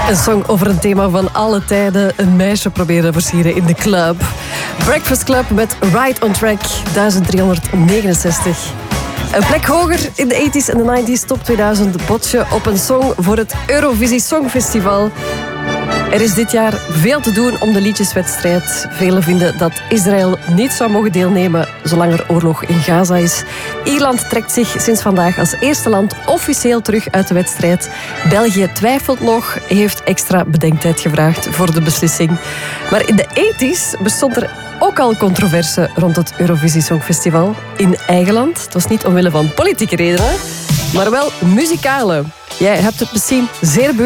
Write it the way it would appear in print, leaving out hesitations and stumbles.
Een song over een thema van alle tijden. Een meisje proberen versieren in de club. Breakfast Club met Right on Track 1369. Een plek hoger in de 80s en de 90s top 2000 botje op een song voor het Eurovisie Songfestival. Er is dit jaar veel te doen om de liedjeswedstrijd. Velen vinden dat Israël niet zou mogen deelnemen zolang er oorlog in Gaza is. Ierland trekt zich sinds vandaag als eerste land officieel terug uit de wedstrijd. België twijfelt nog, heeft extra bedenktijd gevraagd voor de beslissing. Maar in de 80s bestond er ook al controverse rond het Eurovisie Songfestival in eigen land. Het was niet omwille van politieke redenen, maar wel muzikale. Jij hebt het misschien zeer